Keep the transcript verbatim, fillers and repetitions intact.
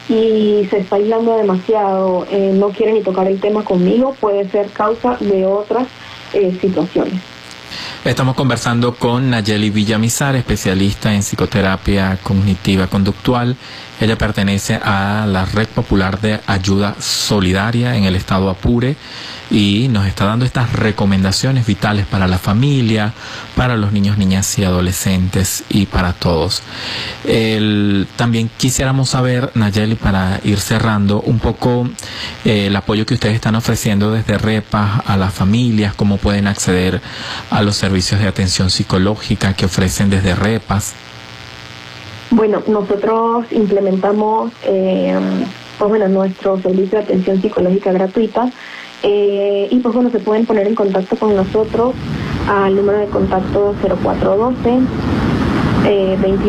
y se está aislando demasiado, eh, no quiere ni tocar el tema conmigo, puede ser causa de otras eh, situaciones. Estamos conversando con Nayeli Villamizar, especialista en psicoterapia cognitiva conductual. Ella pertenece a la Red Popular de Ayuda Solidaria en el estado Apure y nos está dando estas recomendaciones vitales para la familia, para los niños, niñas y adolescentes y para todos. El, también quisiéramos saber, Nayeli, para ir cerrando un poco eh, el apoyo que ustedes están ofreciendo desde REPAS a las familias, cómo pueden acceder a los servicios de atención psicológica que ofrecen desde REPAS. Bueno, nosotros implementamos eh, pues bueno, nuestro servicio de atención psicológica gratuita eh, y pues bueno, se pueden poner en contacto con nosotros al número de contacto cero cuatro uno dos, eh, veintinueve